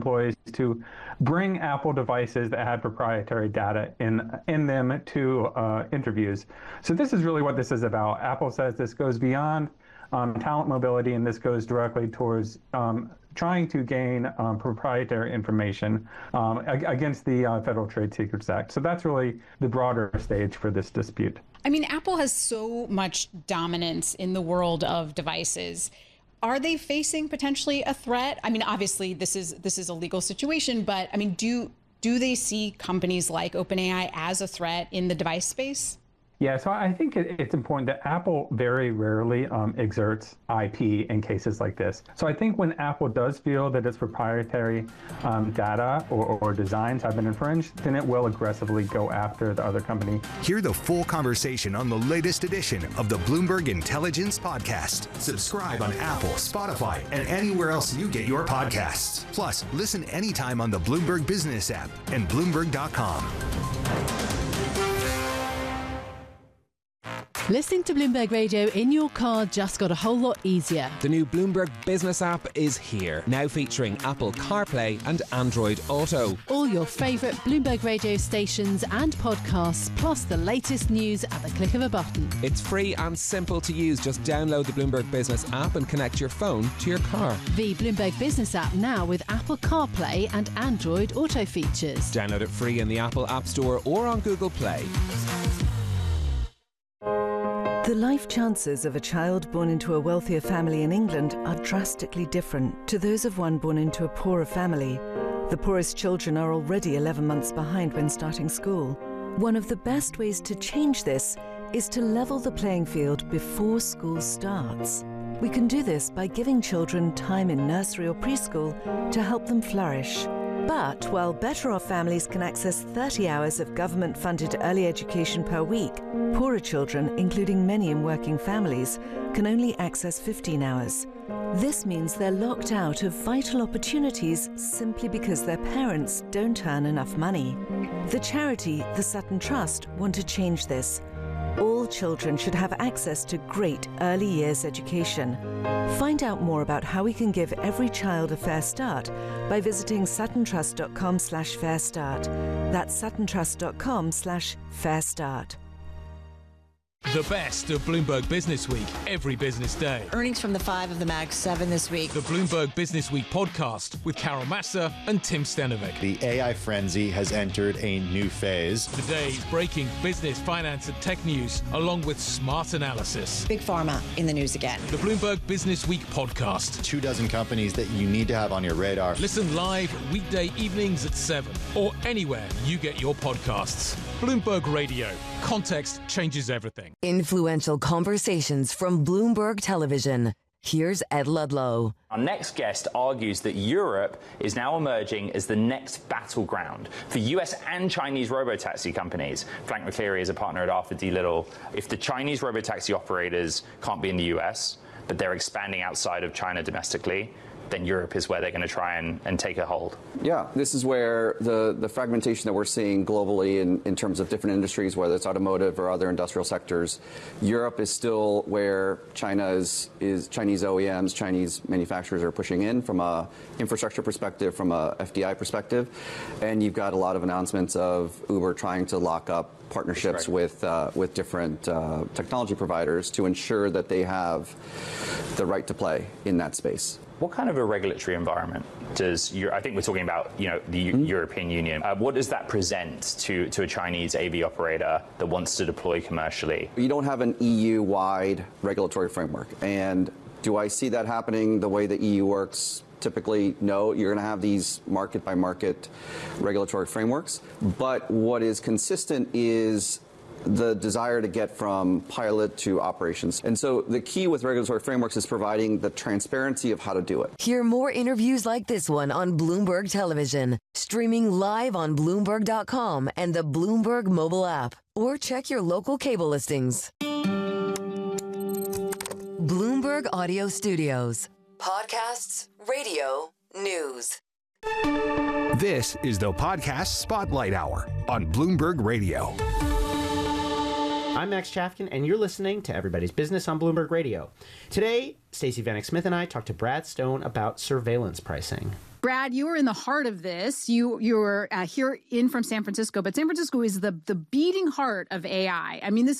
employees to bring Apple devices that had proprietary data in them to interviews. So this is really what this is about. Apple says this goes beyond talent mobility, and this goes directly towards trying to gain proprietary information against the Federal Trade Secrets Act. So that's really the broader stage for this dispute. I mean, Apple has so much dominance in the world of devices. Are they facing potentially a threat? I mean, obviously, this is a legal situation, but I mean, do they see companies like OpenAI as a threat in the device space? Yeah, so I think it's important that Apple very rarely exerts IP in cases like this. So I think when Apple does feel that its proprietary data or designs have been infringed, then it will aggressively go after the other company. Hear the full conversation on the latest edition of the Bloomberg Intelligence Podcast. Subscribe on Apple, Spotify, and anywhere else you get your podcasts. Plus, listen anytime on the Bloomberg Business app and Bloomberg.com. Listening to Bloomberg Radio in your car just got a whole lot easier. The new Bloomberg Business app is here, now featuring Apple CarPlay and Android Auto. All your favourite Bloomberg Radio stations and podcasts, plus the latest news at the click of a button. It's free and simple to use. Just download the Bloomberg Business app and connect your phone to your car. The Bloomberg Business app now with Apple CarPlay and Android Auto features. Download it free in the Apple App Store or on Google Play. The life chances of a child born into a wealthier family in England are drastically different to those of one born into a poorer family. The poorest children are already 11 months behind when starting school. One of the best ways to change this is to level the playing field before school starts. We can do this by giving children time in nursery or preschool to help them flourish. But while better-off families can access 30 hours of government-funded early education per week, poorer children, including many in working families, can only access 15 hours. This means they're locked out of vital opportunities simply because their parents don't earn enough money. The charity, the Sutton Trust, want to change this. All children should have access to great early years education. Find out more about how we can give every child a fair start by visiting suttontrust.com/fair start. That's suttontrust.com/fair start. The best of Bloomberg Business Week every business day. Earnings from the 5 of the Mag 7 this week. The Bloomberg Business Week podcast with Carol Massa and Tim Stenovic. The AI frenzy has entered a new phase. The day's breaking business, finance and tech news, along with smart analysis. Big Pharma in the news again. The Bloomberg Business Week podcast. 24 companies that you need to have on your radar. Listen live weekday evenings at 7 or anywhere you get your podcasts. Bloomberg Radio. Context changes everything. Influential conversations from Bloomberg Television. Here's Ed Ludlow. Our next guest argues that Europe is now emerging as the next battleground for US and Chinese robotaxi companies. Frank McCleary is a partner at Arthur D. Little. If the Chinese robotaxi operators can't be in the US, but they're expanding outside of China domestically, then Europe is where they're going to try and take a hold. Yeah, this is where the fragmentation that we're seeing globally in terms of different industries, whether it's automotive or other industrial sectors, Europe is still where China is Chinese OEMs, Chinese manufacturers are pushing in from a infrastructure perspective, from a FDI perspective. And you've got a lot of announcements of Uber trying to lock up partnerships with different technology providers to ensure that they have the right to play in that space. What kind of a regulatory environment does I think we're talking about, the European Union. What does that present to a Chinese AV operator that wants to deploy commercially? You don't have an EU-wide regulatory framework. And do I see that happening the way the EU works? Typically, no. You're going to have these market-by-market regulatory frameworks. But what is consistent is the desire to get from pilot to operations. And so the key with regulatory frameworks is providing the transparency of how to do it. Hear more interviews like this one on Bloomberg Television, streaming live on Bloomberg.com and the Bloomberg mobile app, or check your local cable listings. Bloomberg Audio Studios. Podcasts, radio, news. This is the Podcast Spotlight Hour on Bloomberg Radio. I'm Max Chafkin, and you're listening to Everybody's Business on Bloomberg Radio. Today, Stacey Vanek Smith and I talked to Brad Stone about surveillance pricing. Brad, you were in the heart of this. You were here in from San Francisco, but San Francisco is the beating heart of AI. I mean, this